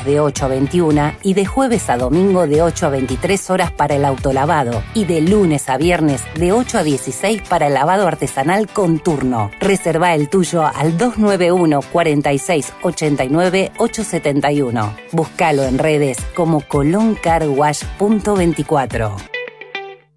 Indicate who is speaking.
Speaker 1: martes de 8 a 21 y de jueves a domingo de 8 a 23 horas para el autolavado y de lunes a viernes de 8 a 16 para el lavado artesanal con turno. Reserva el tuyo al 291 46 89 871. Búscalo en redes como coloncarwash.24.